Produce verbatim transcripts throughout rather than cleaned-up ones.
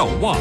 瞭望。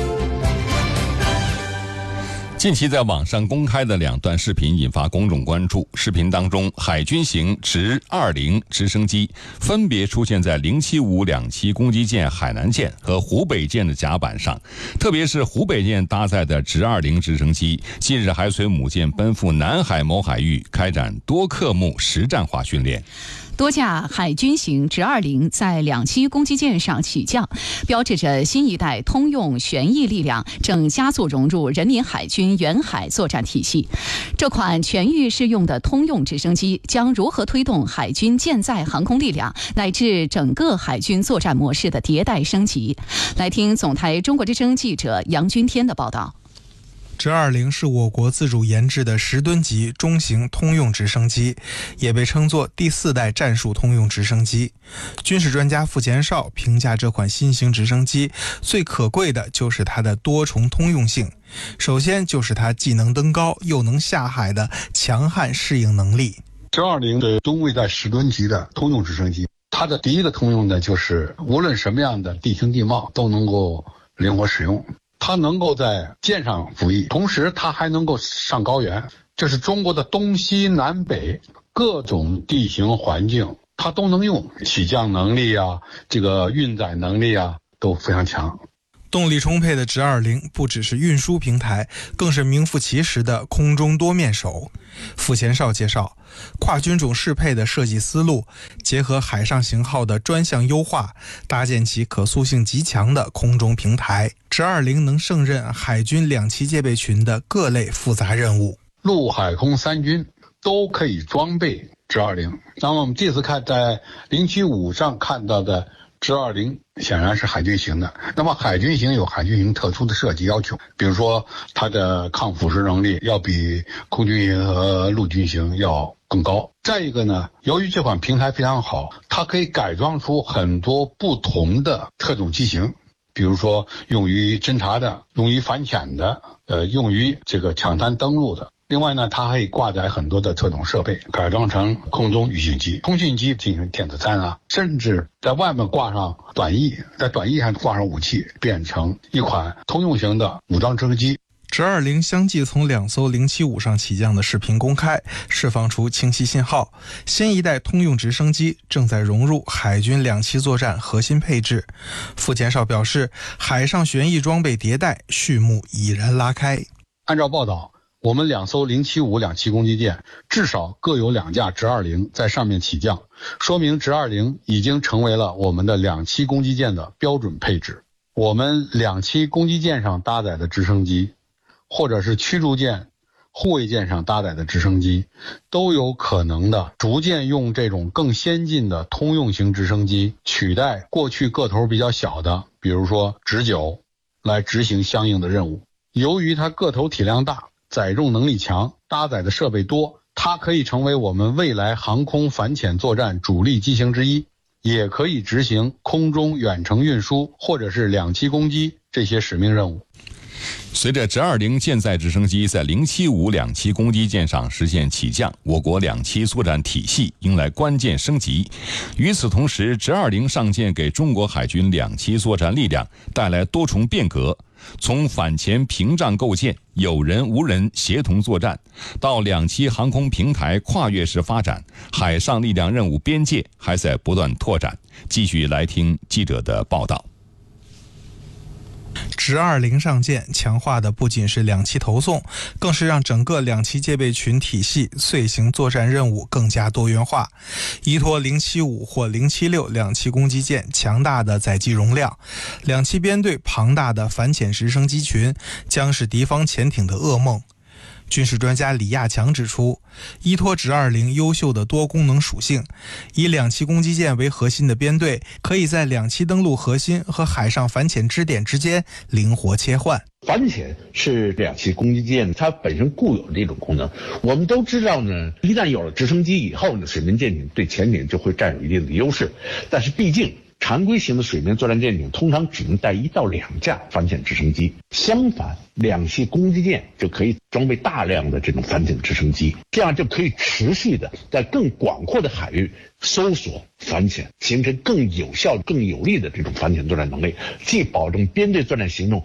近期在网上公开的两段视频引发公众关注。视频当中，海军型直二零直升机分别出现在零七五两栖攻击舰海南舰和湖北舰的甲板上，特别是湖北舰搭载的直二零直升机，近日还随母舰奔赴南海某海域开展多科目实战化训练。 多架海军型直二零在两栖攻击舰上起降，标志着新一代通用旋翼力量正加速融入人民海军远海作战体系。这款全域适用的通用直升机将如何推动海军舰载航空力量乃至整个海军作战模式的迭代升级？来听总台中国之声记者杨军天的报道。 直二零是我国自主研制的十吨级中型通用直升机，也被称作第四代战术通用直升机。军事专家傅前绍评价这款新型直升机最可贵的就是它的多重通用性。首先就是它既能登高又能下海的强悍适应能力。 直二零是中卫在十吨级的通用直升机，它的第一个通用呢，就是无论什么样的地形地貌都能够灵活使用。它能够在舰上服役，同时它还能够上高原，这是中国的东西南北各种地形环境它都能用，起降能力啊，这个运载能力啊都非常强。 动力充沛的直二零不只是运输平台，更是名副其实的空中多面手。傅前绍介绍，跨军种适配的设计思路，结合海上型号的专项优化，搭建起可塑性极强的空中平台。直二零能胜任海军两栖戒备群的各类复杂任务， 陆海空三军都可以装备直二零。那么我们这次看在零七五上看到的直二零显然是海军型的，那么海军型有海军型特殊的设计要求，比如说它的抗腐蚀能力要比空军型和陆军型要更高。再一个呢，由于这款平台非常好，它可以改装出很多不同的特种机型，比如说用于侦察的，用于反潜的，呃，用于这个抢滩登陆的。另外呢，它还可以挂载很多的特种设备，改装成空中预警机、通讯机进行电子战啊，甚至在外面挂上短翼，在短翼上挂上武器，变成一款通用型的武装直升机。 直二零相继从两艘零七五上起降的视频公开，释放出清晰信号，新一代通用直升机正在融入海军两栖作战核心配置。傅前绍表示，海上旋翼装备迭代序幕已然拉开。 按照报道，我们两艘零七五两栖攻击舰至少各有两架直二零在上面起降，说明直二零已经成为了我们的两栖攻击舰的标准配置。我们两栖攻击舰上搭载的直升机，或者是驱逐舰、护卫舰上搭载的直升机，都有可能的逐渐用这种更先进的通用型直升机取代过去个头比较小的，比如说直九，来执行相应的任务。由于它个头体量大，载重能力强，搭载的设备多，它可以成为我们未来航空反潜作战主力机型之一，也可以执行空中远程运输或者是两栖攻击这些使命任务。 随着直二零舰载直升机在零七五两栖攻击舰上实现起降，我国两栖作战体系迎来关键升级。与此同时，直二零上舰给中国海军两栖作战力量带来多重变革，从反潜屏障构建、有人无人协同作战，到两栖航空平台跨越式发展，海上力量任务边界还在不断拓展。继续来听记者的报道。 直二零上舰强化的不仅是两栖投送，更是让整个两栖戒备群体系遂行作战任务更加多元化。依托零七五或零七六两栖攻击舰强大的载机容量，两栖编队庞大的反潜直升机群将是敌方潜艇的噩梦。军事专家李亚强指出，依托直二零优秀的多功能属性，以两栖攻击舰为核心的编队可以在两栖登陆核心和海上反潜支点之间灵活切换。 反潜是两栖攻击舰它本身固有的一种功能。我们都知道呢，一旦有了直升机以后呢，水面舰艇对潜艇就会占有一定的优势。但是毕竟常规型的水面作战舰艇通常只能带一到两架反潜直升机，相反，两栖攻击舰就可以装备大量的这种反潜直升机，这样就可以持续的在更广阔的海域搜索、反潜，形成更有效、更有力的这种反潜作战能力，既保证编队作战行动，